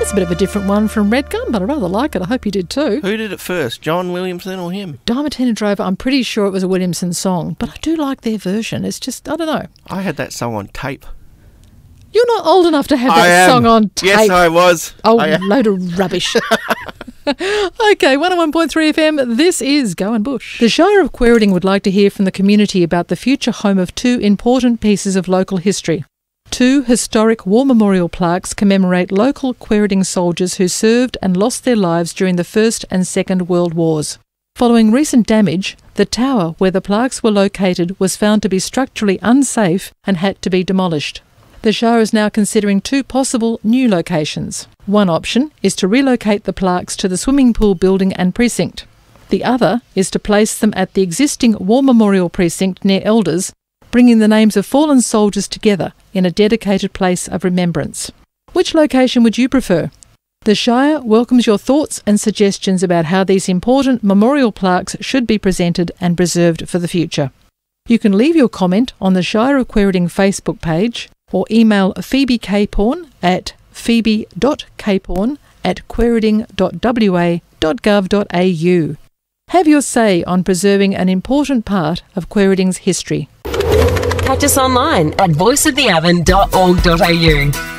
It's a bit of a different one from Redgum, but I rather like it. I hope you did too. Who did it first, John Williamson or him? Diamantina Drover, I'm pretty sure it was a Williamson song, but I do like their version. It's just, I don't know. I had that song on tape. You're not old enough to have that song on tape. Yes, I was. Oh, load of rubbish. Okay, 101.3 FM, this is Goan Bush. The Shire of Quairading would like to hear from the community about the future home of two important pieces of local history. Two historic war memorial plaques commemorate local Quairading soldiers who served and lost their lives during the First and Second World Wars. Following recent damage, the tower where the plaques were located was found to be structurally unsafe and had to be demolished. The Shire is now considering two possible new locations. One option is to relocate the plaques to the swimming pool building and precinct. The other is to place them at the existing War Memorial Precinct near Elders, bringing the names of fallen soldiers together in a dedicated place of remembrance. Which location would you prefer? The Shire welcomes your thoughts and suggestions about how these important memorial plaques should be presented and preserved for the future. You can leave your comment on the Shire of Quairading Facebook page or email Phoebe Capehorn at phoebe.capehorn@quairading.wa.gov.au. Have your say on preserving an important part of Quairading's history. Catch us online at voiceoftheoven.org.au.